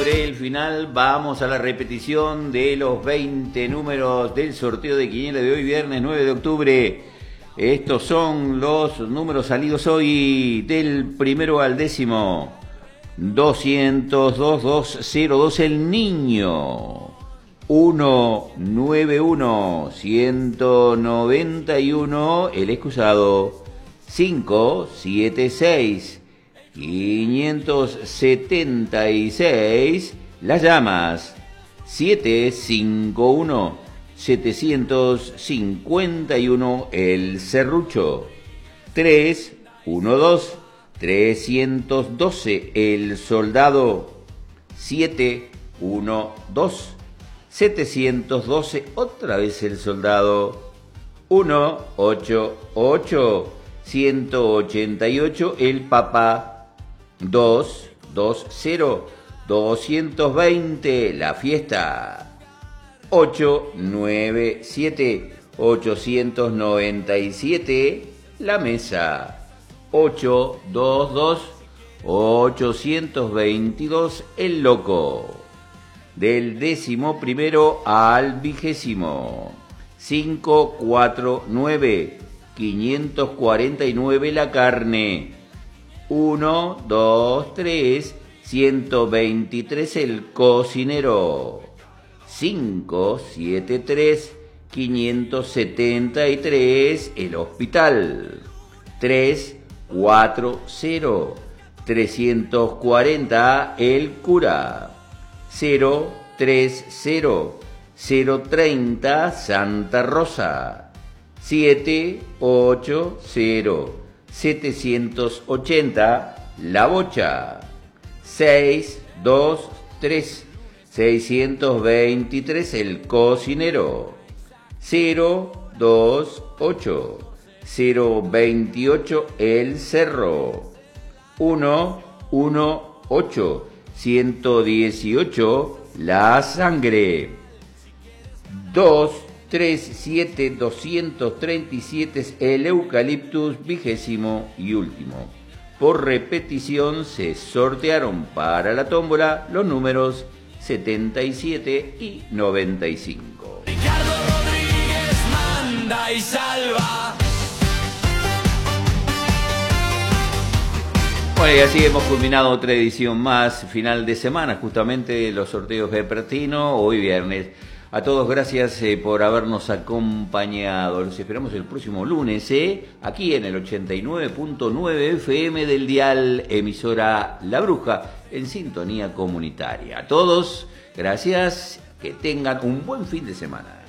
sobre el final. Vamos a la repetición de los 20 números del sorteo de quiniela de hoy, viernes 9 de octubre. Estos son los números salidos hoy del primero al décimo. 202-202 el niño. 191, 191 el excusado. 576, 576 las llamas. 751, 751 el serrucho. 312, 312 el soldado. 712, 712 otra vez el soldado. 188, 188 el papá. 220, 220 la fiesta. 897, 897 la mesa. 822, 822 el loco. Del 11º al 20º. 549, 549 la carne. 1, 2, 3, 123 el cocinero. 573, 573 el hospital. 340, 340 el cura. 030, 030 Santa Rosa. 780, 780 la bocha. 623, 623 el cocinero. 028, 028 el cerro. 118, 118 la sangre. 237, 237 el eucaliptus, 20º y último. Por repetición se sortearon para la tómbola los números 77 y 95. Ricardo Rodríguez manda y salva. Bueno, y así hemos culminado otra edición más, final de semana, justamente de los sorteos vespertino, hoy viernes. A todos gracias por habernos acompañado. Los esperamos el próximo lunes, aquí en el 89.9 FM del dial emisora La Bruja, en sintonía comunitaria. A todos, gracias, que tengan un buen fin de semana.